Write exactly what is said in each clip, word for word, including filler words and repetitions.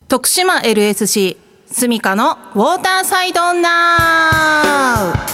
徳島 エルエスシー スミカのウォーターサイドナウ。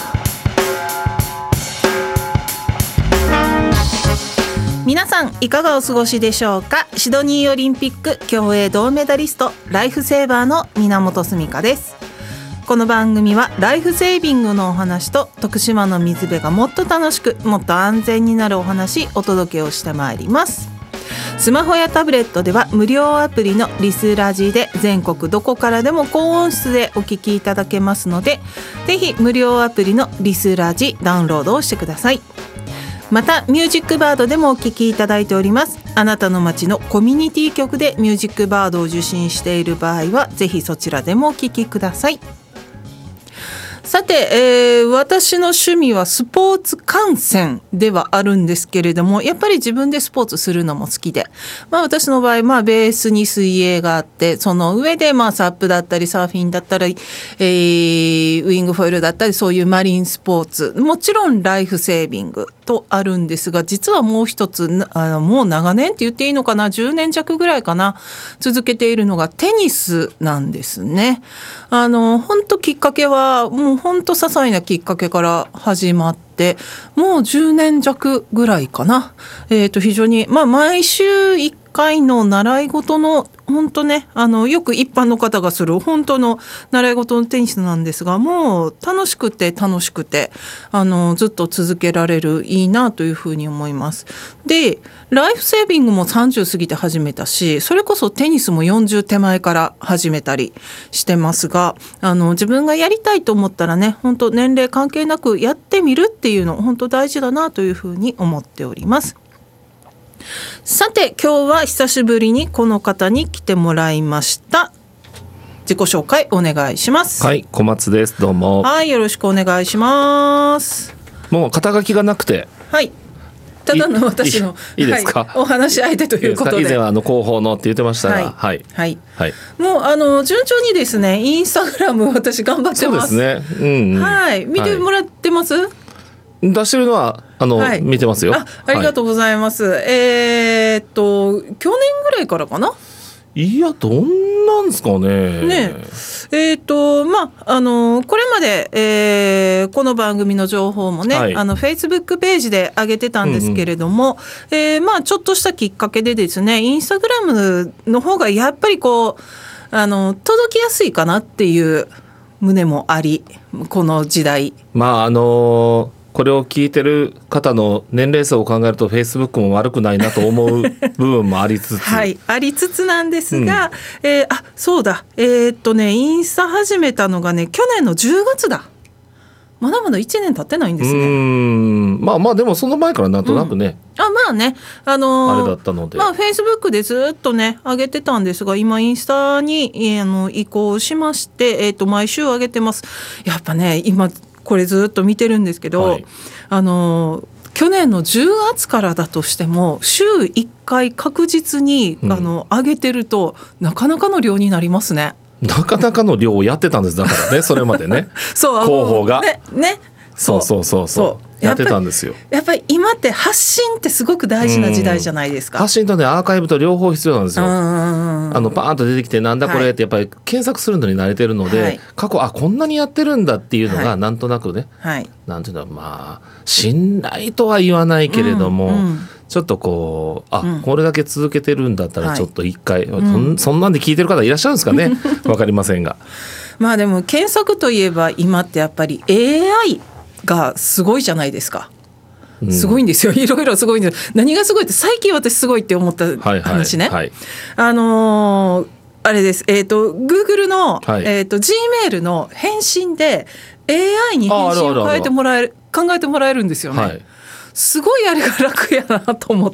皆さんいかがお過ごしでしょうか。シドニーオリンピック競泳銅メダリスト、ライフセーバーの源スミカです。この番組はライフセービングのお話と徳島の水辺がもっと楽しくもっと安全になるお話お届けをしてまいります。スマホやタブレットでは無料アプリのリスラジで全国どこからでも高音質でお聞きいただけますので、ぜひ無料アプリのリスラジダウンロードをしてください。またミュージックバードでもお聞きいただいております。あなたの街のコミュニティ局でミュージックバードを受信している場合はぜひそちらでもお聞きください。さて、えー、私の趣味はスポーツ観戦ではあるんですけれども、やっぱり自分でスポーツするのも好きで、まあ、私の場合、まあ、ベースに水泳があって、その上で、まあ、サップだったりサーフィンだったり、えー、ウィングフォイルだったり、そういうマリンスポーツ、もちろんライフセービングとあるんですが、実はもう一つ、あのもう長年って言っていいのかな、じゅうねん弱ぐらいかな、続けているのがテニスなんですね。あの本当きっかけはもう本当些細なきっかけから始まってもうじゅうねん弱ぐらいかな。えーと非常に、まあ、毎週いっかいの習い事の本当ね、あのよく一般の方がする本当の習い事のテニスなんですが、もう楽しくて楽しくてあのずっと続けられる、いいなというふうに思います。でライフセービングもさんじゅう過ぎて始めたし、それこそテニスもよんじゅう手前から始めたりしてますが、あの自分がやりたいと思ったらね、本当年齢関係なくやってみるっていうの本当大事だなというふうに思っております。さて今日は久しぶりにこの方に来てもらいました。自己紹介お願いします。 はい、小松です。どうも。 はい、よろしくお願いします。 もう肩書きがなくて、 はい、ただの私のいいいですか、 はい、お話し相手ということで、 以前はあの広報のって言ってましたが、 はいはいはいはい、 もうあの順調にですね、インスタグラム私頑張ってます。 そうですね、うんうん、はい、 見てもらってます、はい、 出してるのはあの、はい、見てますよ。 あ, ありがとうございます、はい、えー、っと去年ぐらいからかな。 いやどんなんですかね。 ねえー、っとまああのこれまで、えー、この番組の情報もね、はい、あの Facebook ページで上げてたんですけれども、うんうん、えー、まあちょっとしたきっかけでですね、インスタグラムの方がやっぱりこうあの届きやすいかなっていう旨もあり、この時代、まああのーこれを聞いてる方の年齢層を考えると Facebook も悪くないなと思う部分もありつつはいありつつなんですが、うん、えー、あそうだえー、っとねインスタ始めたのがね去年のじゅうがつだ。まだまだいちねん経ってないんですね。 うーんまあまあでもその前からなんとなくね、 うん、あまあねあのー、 あれだったので、 まあ Facebook でずっとね上げてたんですが、今インスタに、えー、あの移行しまして、えー、っと毎週上げてます。やっぱね今これずっと見てるんですけど、はい、あの去年のじゅうがつからだとしても週いっかい確実に、うん、あの上げてるとなかなかの量になりますね。 なかなかの量をやってたんです。だからねそれまでねそう広報がねねそうそうそうそうやってたんですよ。 やっぱり今って発信ってすごく大事な時代じゃないですか。 発信とねアーカイブと両方必要なんですよ。あのパーンと出てきてなんだこれってやっぱり検索するのに慣れてるので、はい、過去あこんなにやってるんだっていうのがなんとなくね、はい、なんていうのまあ信頼とは言わないけれども、うんうん、ちょっとこうあ、うん、これだけ続けてるんだったらちょっと一回、はい、そ, んそんなんで聞いてる方いらっしゃるんですかねわかりませんがまあでも検索といえば今ってやっぱり エーアイがすごいじゃないですか。すごいんですよ、いろいろすごいんです。何がすごいって最近私すごいって思った話ね、はいはいはい、あのー、あれです、えーと Google の、はい、えーと Gmail の返信で エーアイ に返信を変えてもらえる考えてもらえるんですよね、はい、すごいあれが楽やなと思って。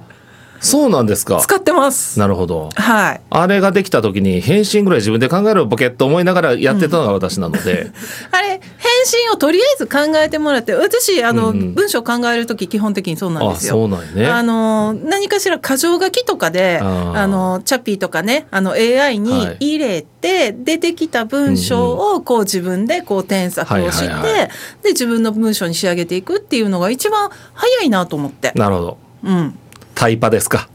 そうなんですか。 使ってます。 なるほど、 はい、 あれができた時に返信ぐらい自分で考えるボケッと思いながらやってたのが私なので、うん、あれ返信をとりあえず考えてもらって、私あの、うん、文章考える時基本的にそうなんですよ。あ、そうなんね、あの何かしら箇条書きとかでああのチャッピーとかねあの エーアイ に入れて、はい、出てきた文章をこう自分でこう添削をして、はいはいはい、で自分の文章に仕上げていくっていうのが一番早いなと思って。 なるほど、 うん、 タイパですか。